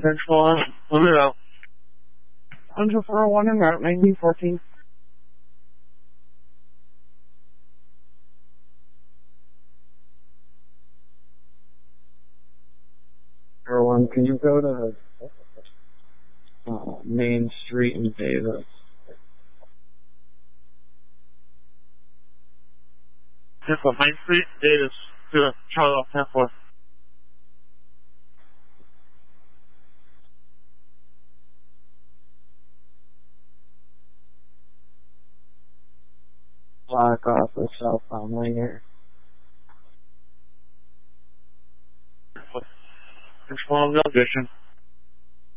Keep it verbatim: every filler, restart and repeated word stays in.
Central on, let me know. one two four one en route, nineteen fourteen. Zero one, can you go to uh, Main Street in Davis? ten four, Main Street, Davis, to Charlie off ten four. Block off the southbound lane here. Control of the audition.